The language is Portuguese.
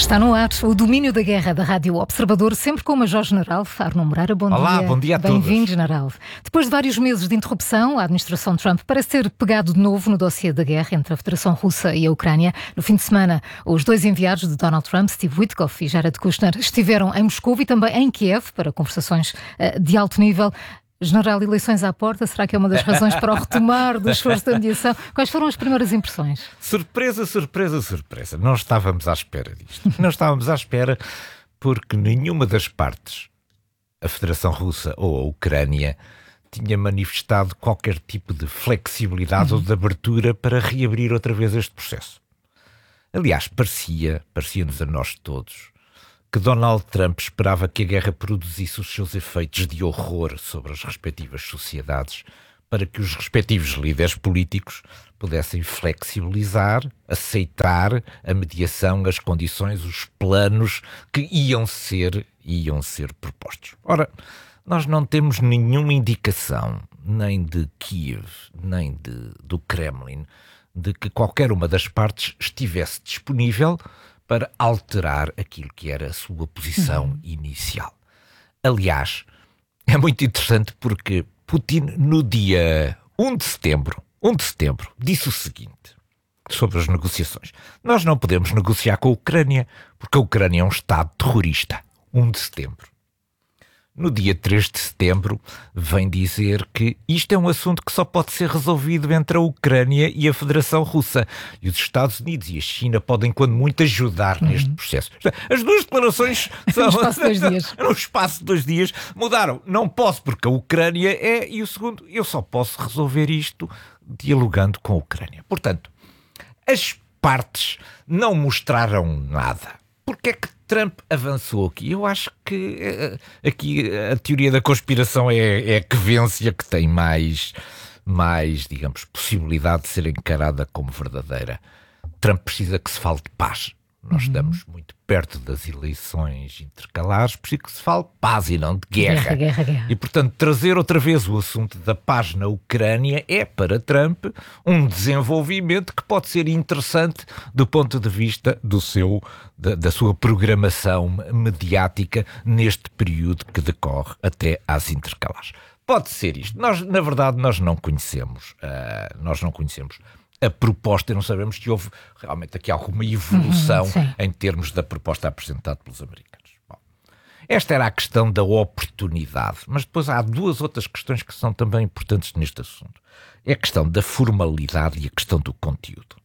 Está no ar o Domínio da Guerra da Rádio Observador, sempre com o Major-General Arno Moreira. Bom dia. Olá, bom dia a todos. Bem-vindo, General. Depois de vários meses de interrupção, a administração Trump parece ter pegado de novo no dossiê da guerra entre a Federação Russa e a Ucrânia. No fim de semana, os dois enviados de Donald Trump, Steve Witkoff e Jared Kushner, estiveram em Moscou e também em Kiev para conversações de alto nível. General, eleições à porta, será que é uma das razões para o retomar do esforço de mediação? Quais foram as primeiras impressões? Surpresa, surpresa, surpresa. Não estávamos à espera disto. Não estávamos à espera porque nenhuma das partes, a Federação Russa ou a Ucrânia, tinha manifestado qualquer tipo de flexibilidade ou de abertura para reabrir outra vez este processo. Aliás, parecia-nos a nós todos que Donald Trump esperava que a guerra produzisse os seus efeitos de horror sobre as respectivas sociedades para que os respectivos líderes políticos pudessem flexibilizar, aceitar a mediação, as condições, os planos que iam ser propostos. Ora, nós não temos nenhuma indicação, nem de Kiev, nem do Kremlin, de que qualquer uma das partes estivesse disponível para alterar aquilo que era a sua posição inicial. Aliás, é muito interessante porque Putin, no dia 1 de setembro, disse o seguinte sobre as negociações. Nós não podemos negociar com a Ucrânia porque a Ucrânia é um Estado terrorista. 1 de setembro. No dia 3 de setembro, vem dizer que isto é um assunto que só pode ser resolvido entre a Ucrânia e a Federação Russa. E os Estados Unidos e a China podem, quando muito, ajudar neste processo. As duas declarações são, no espaço de 2 dias mudaram. Não posso porque a Ucrânia é... E o segundo, eu só posso resolver isto dialogando com a Ucrânia. Portanto, as partes não mostraram nada. Porquê é que Trump avançou aqui? Eu acho que aqui a teoria da conspiração é a que vence e a que tem mais, digamos, possibilidade de ser encarada como verdadeira. Trump precisa que se fale de paz. Nós estamos muito perto das eleições intercalares, preciso que se fale de paz e não de guerra. Guerra. E, portanto, trazer outra vez o assunto da paz na Ucrânia é, para Trump, um desenvolvimento que pode ser interessante do ponto de vista da sua programação mediática neste período que decorre até às intercalares. Pode ser isto. Na verdade, nós não conhecemos a proposta, e não sabemos se houve realmente aqui alguma evolução em termos da proposta apresentada pelos americanos. Bom, esta era a questão da oportunidade, mas depois há 2 outras questões que são também importantes neste assunto. É a questão da formalidade e a questão do conteúdo.